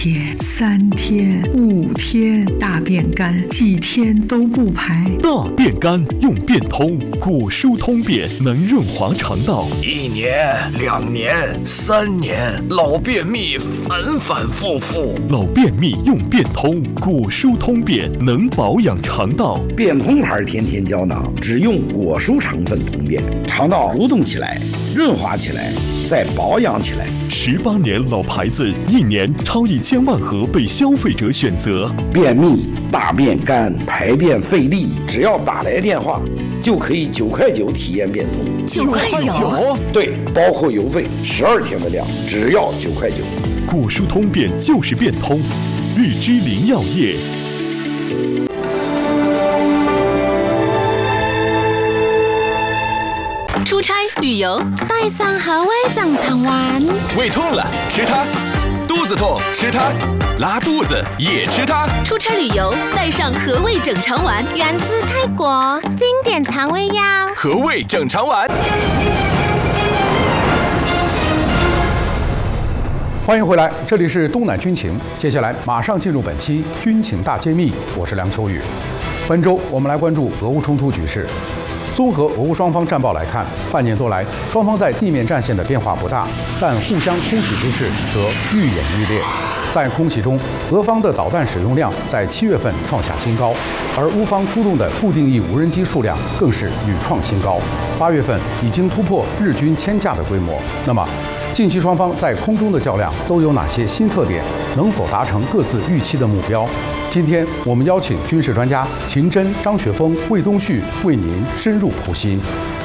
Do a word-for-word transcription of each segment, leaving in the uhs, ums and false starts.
天、三天、五天，大便干，几天都不排。 大便干用便通，果蔬通便能润滑肠道。 一年、两年、三年，老便秘反反复复。 老便秘用便通，果蔬通便能保养肠道。 便通牌天天胶囊只用果蔬成分通便，肠道蠕动起来，润滑起来，再保养起来。 十八年老牌子，一年超一千万盒被消费者选择。 便秘、大便干、排便费力，只要打来电话，就可以九块九体验便通。 九块九？ 对，包括邮费，十二天的量，只要九块九。 果蔬通便就是便通，日之林药业。 出差旅游，带上和味整肠丸。 胃痛了吃它，肚子痛吃它，拉肚子也吃它。 出差旅游，带上和味整肠丸， 源自泰国经典肠胃药。 和味整肠丸。 欢迎回来，这里是东南军情。接下来马上进入本期军情大揭秘，我是梁秋雨。本周我们来关注俄乌冲突局势。综合俄乌双方战报来看，半年多来，双方在地面战线的变化不大，但互相空袭之势则愈演愈烈。在空袭中，俄方的导弹使用量在七月份创下新高，而乌方出动的固定翼无人机数量更是屡创新高，八月份已经突破日均千架的规模。那么，近期双方在空中的较量都有哪些新特点？能否达成各自预期的目标？今天我们邀请军事专家秦真、张学峰、魏东旭为您深入剖析。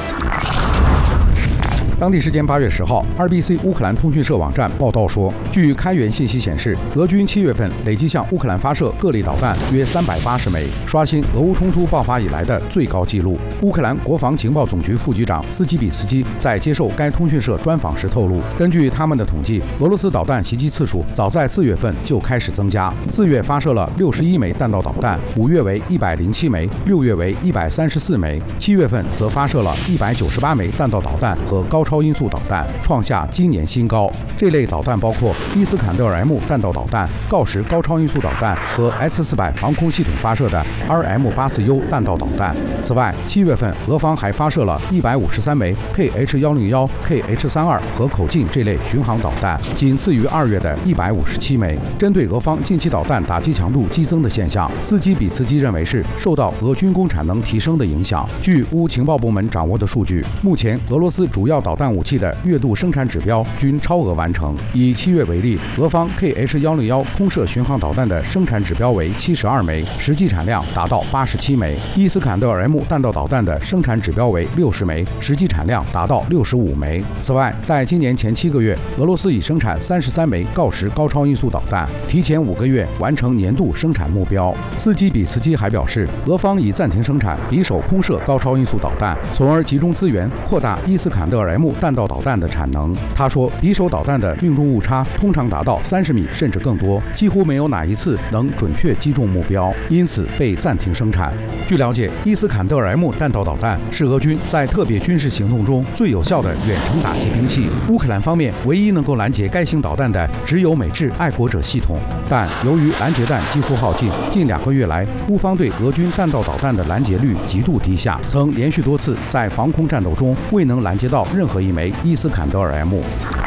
当地时间八月十号 ，R B C 乌克兰通讯社网站报道说，据开源信息显示，俄军七月份累计向乌克兰发射各类导弹约三百八十枚，刷新俄乌冲突爆发以来的最高纪录。乌克兰国防情报总局副局长斯基比斯基在接受该通讯社专访时透露，根据他们的统计，俄罗斯导弹袭击次数早在四月份就开始增加，四月发射了六十一枚弹道导弹，五月为一百零七枚，六月为一百三十四枚，七月份则发射了一百九十八枚弹道导弹和高超音速导弹，创下今年新高。这类导弹包括伊斯坎德尔 M 弹道导弹、锆石高超音速导弹和 S 四百防空系统发射的 R M 八四 U 弹道导弹。此外，七月份俄方还发射了一百五十三枚 K H 一零一、K H 三十二和口径这类巡航导弹，仅次于二月的一百五十七枚。针对俄方近期导弹打击强度激增的现象，斯基比茨基认为是受到俄军工产能提升的影响。据乌情报部门掌握的数据，目前俄罗斯主要导弹武器的月度生产指标均超额完成。以七月为例，俄方 K H 一零一 空射巡航导弹的生产指标为七十二枚，实际产量达到八十七枚；伊斯坎德尔 M 弹道导弹的生产指标为六十枚，实际产量达到六十五枚。此外，在今年前七个月，俄罗斯已生产三十三枚锆石高超音速导弹，提前五个月完成年度生产目标。斯基比茨基还表示，俄方已暂停生产匕首空射高超音速导弹，从而集中资源扩大伊斯坎德尔 M 弹道导弹的产能。他说，匕首导弹的命中误差通常达到三十米甚至更多，几乎没有哪一次能准确击中目标，因此被暂停生产。据了解，伊斯坎德尔 M 弹道导弹是俄军在特别军事行动中最有效的远程打击兵器。乌克兰方面唯一能够拦截该型导弹的只有美制爱国者系统，但由于拦截弹几乎耗尽，近两个月来，乌方对俄军弹道导弹的拦截率极度低下，曾连续多次在防空战斗中未能拦截到任何一枚伊斯坎德尔 M。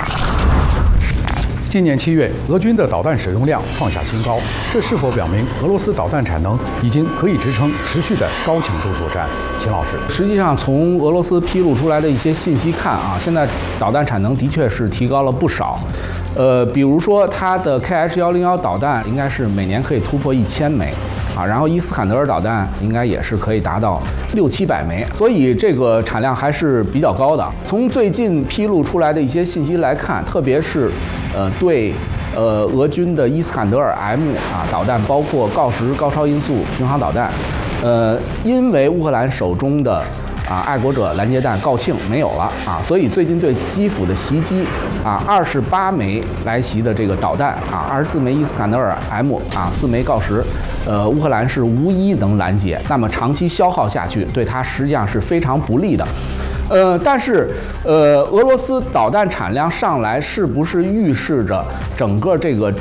今年七月，俄军的导弹使用量创下新高，这是否表明俄罗斯导弹产能已经可以支撑持续的高强度作战？秦老师， 实际上从俄罗斯披露出来的一些信息看啊，现在导弹产能的确是提高了不少。呃，比如说它的 K H 一零一 导弹应该是每年可以突破一千枚。啊，然后伊斯坎德尔导弹应该也是可以达到六七百枚，所以这个产量还是比较高的。从最近披露出来的一些信息来看，特别是呃对呃俄军的伊斯坎德尔 M 啊导弹，包括锆石高超音速巡航导弹，呃，因为乌克兰手中的啊，爱国者拦截弹锆庆没有了啊，所以最近对基辅的袭击啊，二十八枚来袭的这个导弹啊，二十四枚伊斯坎德尔 M 啊，四枚锆石，呃，乌克兰是无一能拦截。那么长期消耗下去，对它实际上是非常不利的。呃，但是呃，俄罗斯导弹产量上来，是不是预示着整个这个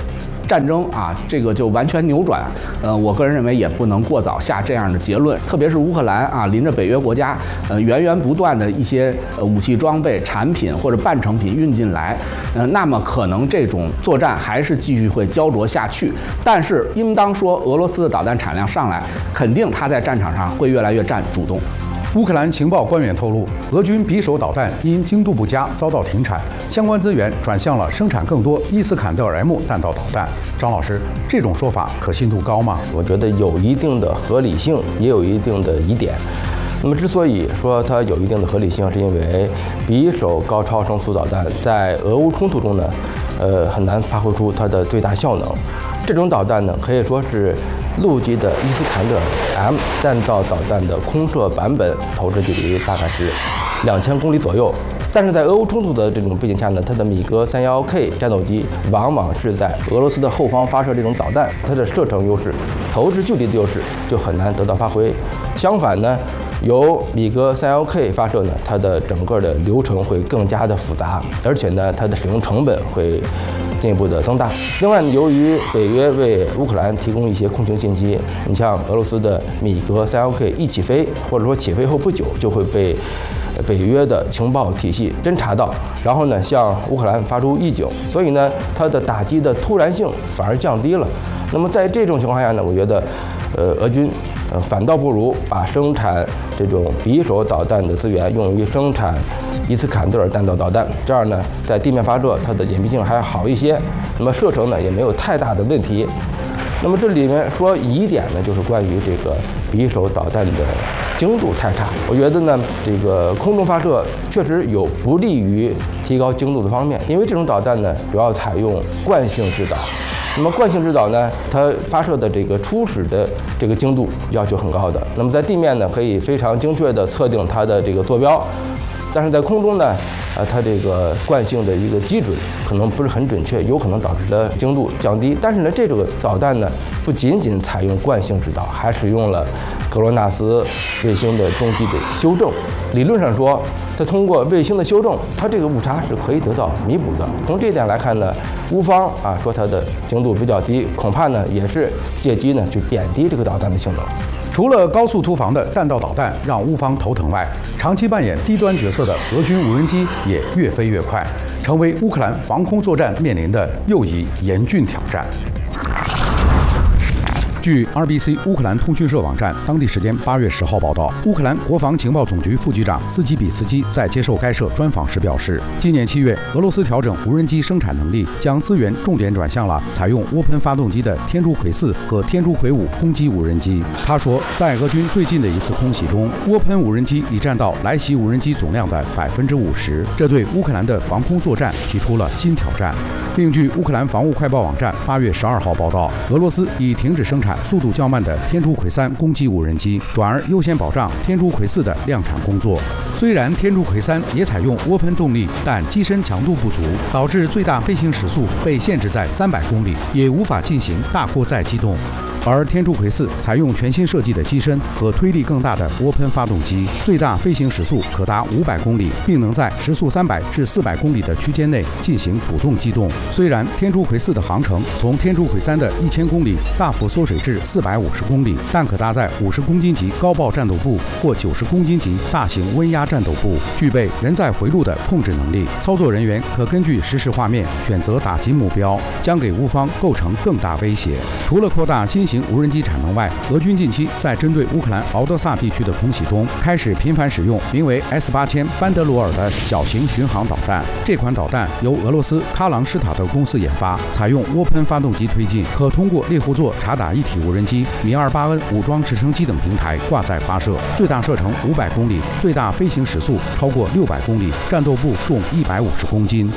战争啊，这个就完全扭转。呃，我个人认为也不能过早下这样的结论，特别是乌克兰啊，临着北约国家，呃，源源不断的一些呃武器装备、产品或者半成品运进来，呃，那么可能这种作战还是继续会焦灼下去。但是应当说，俄罗斯的导弹产量上来，肯定它在战场上会越来越占主动。 乌克兰情报官员透露，俄军匕首导弹因精度不佳遭到停产，相关资源转向了生产更多伊斯坎德尔 M 弹道导弹。张老师，这种说法可信度高吗？ 我觉得有一定的合理性，也有一定的疑点。那么，之所以说它有一定的合理性，是因为匕首高超声速导弹在俄乌冲突中呢，呃，很难发挥出它的最大效能。这种导弹呢，可以说是陆基的伊斯坎德尔 M 弹道导弹的空射版本，投掷距离大概是两千公里左右。但是在俄乌冲突的这种背景下呢，它的米格三幺 K 战斗机往往是在俄罗斯的后方发射这种导弹，它的射程优势、投掷距离的优势就很难得到发挥。相反呢，由米格三幺 K 发射呢，它的整个的流程会更加的复杂，而且呢，它的使用成本会进一步的增大。另外，由于北约为乌克兰提供一些空情信息，你像俄罗斯的米格三幺 K 一起飞，或者说起飞后不久就会被北约的情报体系侦察到，然后呢向乌克兰发出预警，所以呢它的打击的突然性反而降低了。那么在这种情况下呢，我觉得，呃，俄军呃反倒不如把生产这种匕首导弹的资源用于生产伊斯坎德尔弹道导弹，这样呢在地面发射它的隐蔽性还好一些，那么射程呢也没有太大的问题。那么这里面说疑点呢，就是关于这个匕首导弹的精度太差。我觉得呢，这个空中发射确实有不利于提高精度的方面，因为这种导弹呢主要采用惯性制导。那么惯性制导呢，它发射的这个初始的这个精度要求很高的。那么在地面呢，可以非常精确地测定它的这个坐标。但是在空中呢，呃，它这个惯性的一个基准可能不是很准确，有可能导致的精度降低。但是呢，这个导弹呢，不仅仅采用惯性制导，还使用了格罗纳斯卫星的中继的修正。理论上说，它通过卫星的修正，它这个误差是可以得到弥补的。从这点来看呢，乌方啊说它的精度比较低，恐怕呢也是借机呢去贬低这个导弹的性能。 除了高速突防的弹道导弹让乌方头疼外，长期扮演低端角色的俄军无人机也越飞越快，成为乌克兰防空作战面临的又一严峻挑战。据 R B C 乌克兰通讯社网站当地时间八月十号报道，乌克兰国防情报总局副局长斯基比茨基在接受该社专访时表示，今年七月，俄罗斯调整无人机生产能力，将资源重点转向了采用涡喷发动机的天竺葵四和天竺葵五攻击无人机。他说，在俄军最近的一次空袭中，涡喷无人机已占到来袭无人机总量的百分之五十，这对乌克兰的防空作战提出了新挑战。另据乌克兰防务快报网站八月十二号报道，俄罗斯已停止生产速度较慢的天竺葵三攻击无人机，转而优先保障天竺葵四的量产工作。虽然天竺葵三也采用涡喷动力，但机身强度不足，导致最大飞行时速被限制在三百公里，也无法进行大过载机动。而天竺葵四采用全新设计的机身和推力更大的涡喷发动机，最大飞行时速可达五百公里，并能在时速三百至四百公里的区间内进行主动机动。虽然天竺葵四的航程从天竺葵三的一千公里大幅缩水至四百五十公里，但可搭载五十公斤级高爆战斗部或九十公斤级大型温压战斗部，具备人在回路的控制能力。操作人员可根据实时画面选择打击目标，将给乌方构成更大威胁。除了扩大新型无人机产能外，俄军近期在针对乌克兰敖德萨地区的空袭中，开始频繁使用名为 S 八千班德罗尔的小型巡航导弹。这款导弹由俄罗斯喀朗施塔特公司研发，采用涡喷发动机推进，可通过猎户座察打一体无人机、米二八 N 武装直升机等平台挂载发射，最大射程五百公里，最大飞行时速超过六百公里，战斗部重一百五十公斤。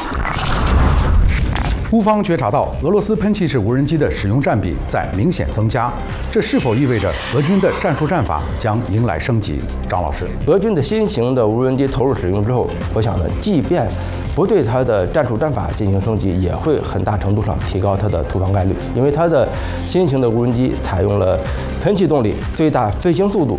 乌方觉察到俄罗斯喷气式无人机的使用占比在明显增加，这是否意味着俄军的战术战法将迎来升级？张老师， 俄军的新型的无人机投入使用之后，我想呢，即便不对它的战术战法进行升级，也会很大程度上提高它的突防概率，因为它的新型的无人机采用了喷气动力，最大飞行速度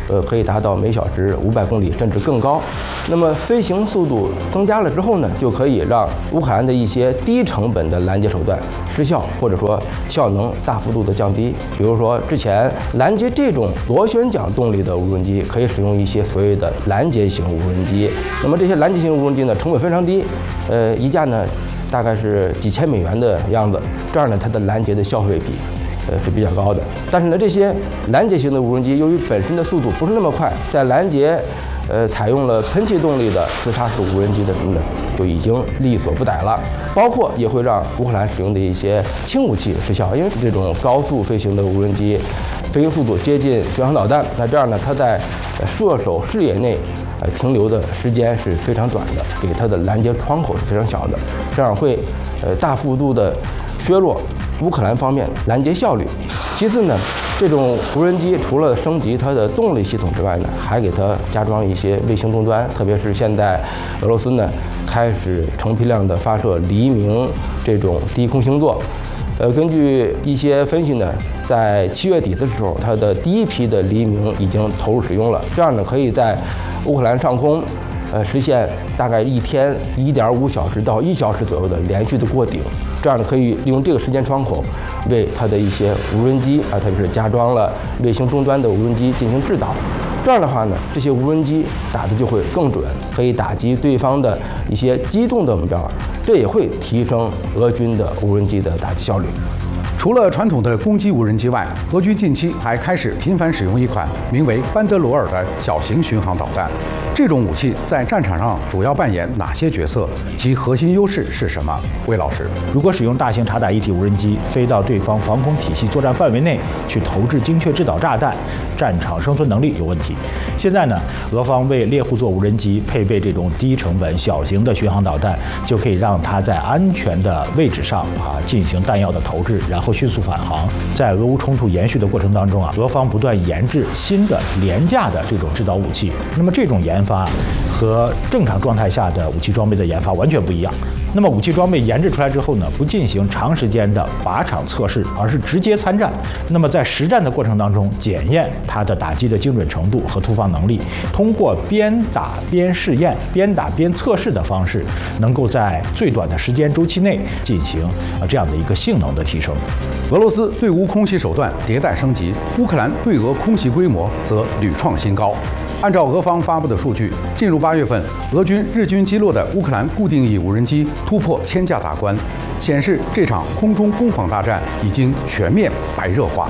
呃，可以达到每小时五百公里甚至更高。那么飞行速度增加了之后呢，就可以让乌克兰的一些低成本的拦截手段失效，或者说效能大幅度的降低。比如说之前拦截这种螺旋桨动力的无人机，可以使用一些所谓的拦截型无人机。那么这些拦截型无人机呢，成本非常低，呃，一架呢大概是几千美元的样子，这样呢它的拦截的消费比呃是比较高的。但是呢，这些拦截型的无人机由于本身的速度不是那么快，在拦截呃采用了喷气动力的自杀式无人机的时候呢，就已经力所不逮了。包括也会让乌克兰使用的一些轻武器失效，因为这种高速飞行的无人机飞行速度接近巡航导弹，那这样呢，它在射手视野内呃停留的时间是非常短的，给它的拦截窗口是非常小的，这样会呃大幅度的削弱乌克兰方面拦截效率。其次呢，这种无人机除了升级它的动力系统之外呢，还给它加装一些卫星终端，特别是现在俄罗斯呢开始成批量的发射黎明这种低空星座。呃，根据一些分析呢，在七月底的时候，它的第一批的黎明已经投入使用了，这样呢可以在乌克兰上空呃实现大概一天一点五小时到一小时左右的连续的过顶。这样呢，可以利用这个时间窗口，为它的一些无人机啊，特别是加装了卫星终端的无人机进行制导。这样的话呢，这些无人机打的就会更准，可以打击对方的一些机动的目标，这也会提升俄军的无人机的打击效率。 除了传统的攻击无人机外，俄军近期还开始频繁使用一款名为班德罗尔的小型巡航导弹。这种武器在战场上主要扮演哪些角色？其核心优势是什么？魏老师， 如果使用大型察打一体无人机飞到对方防空体系作战范围内去投掷精确制导炸弹，战场生存能力有问题。现在呢，俄方为猎户座无人机配备这种低成本小型的巡航导弹，就可以让它在安全的位置上啊进行弹药的投掷，然后迅速返航。在俄乌冲突延续的过程当中啊，俄方不断研制新的廉价的这种制导武器。那么这种研发和正常状态下的武器装备的研发完全不一样。那么武器装备研制出来之后呢，不进行长时间的靶场测试，而是直接参战。那么在实战的过程当中，检验它的打击的精准程度和突防能力，通过边打边试验、边打边测试的方式，能够在最短的时间周期内进行啊这样的一个性能的提升。 俄罗斯对乌空袭手段迭代升级，乌克兰对俄空袭规模则屡创新高。按照俄方发布的数据，进入八月份，俄军日均击落的乌克兰固定翼无人机突破千架大关，显示这场空中攻防大战已经全面白热化。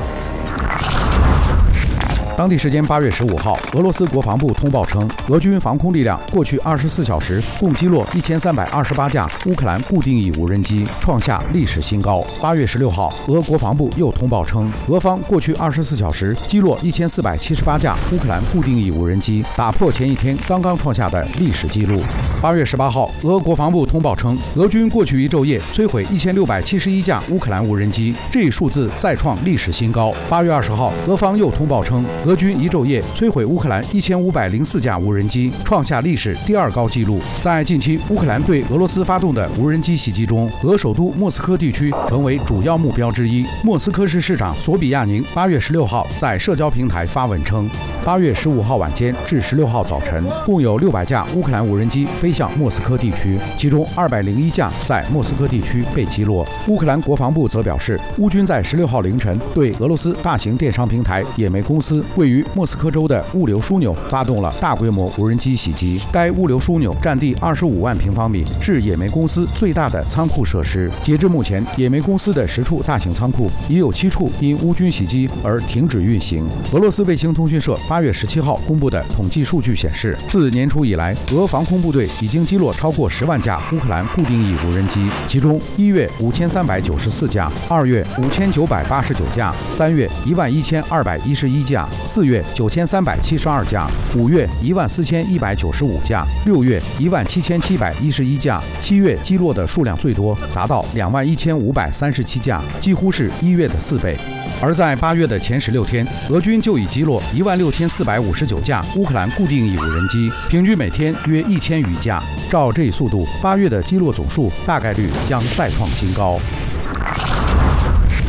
当地时间八月十五号，俄罗斯国防部通报称，俄军防空力量过去二十四小时共击落一千三百二十八架乌克兰固定翼无人机，创下历史新高。八月十六号，俄国防部又通报称，俄方过去二十四小时击落一千四百七十八架乌克兰固定翼无人机，打破前一天刚刚创下的历史纪录。八月十八号，俄国防部通报称，俄军过去一昼夜摧毁一千六百七十一架乌克兰无人机，这一数字再创历史新高。八月二十号，俄方又通报称，俄军一昼夜摧毁乌克兰一千五百零四架无人机，创下历史第二高纪录。在近期乌克兰对俄罗斯发动的无人机袭击中，俄首都莫斯科地区成为主要目标之一。莫斯科市市长索比亚宁八月十六号在社交平台发文称，八月十五号晚间至十六号早晨，共有六百架乌克兰无人机飞向莫斯科地区，其中二百零一架在莫斯科地区被击落。乌克兰国防部则表示，乌军在十六号凌晨对俄罗斯大型电商平台野莓公司位于莫斯科州的物流枢纽发动了大规模无人机袭击。该物流枢纽占地二十五万平方米，是野莓公司最大的仓库设施。截至目前，野莓公司的十处大型仓库已有七处因乌军袭击而停止运行。俄罗斯卫星通讯社八月十七号公布的统计数据显示，自年初以来，俄防空部队已经击落超过十万架乌克兰固定翼无人机，其中一月五千三百九十四架，二月五千九百八十九架，三月一万一千二百一十一架，四月九千三百七十二架，五月一万四千一百九十五架，六月一万七千七百一十一架，七月击落的数量最多，达到两万一千五百三十七架，几乎是一月的四倍。而在八月的前十六天，俄军就已击落一万六千四百五十九架乌克兰固定翼无人机，平均每天约一千余架。照这一速度，八月的击落总数大概率将再创新高。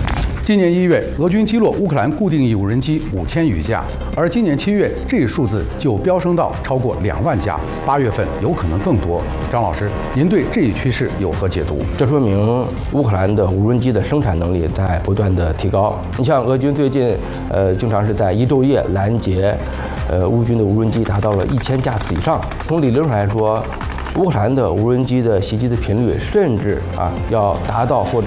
今年一月，俄军击落乌克兰固定翼无人机五千余架，而今年七月，这一数字就飙升到超过两万架，八月份有可能更多。张老师，您对这一趋势有何解读？ 这说明乌克兰的无人机的生产能力在不断的提高。你像俄军最近，呃，经常是在一昼夜拦截，呃，乌军的无人机达到了一千架次以上。从理论上来说，乌克兰的无人机的袭击的频率，甚至啊要达到或者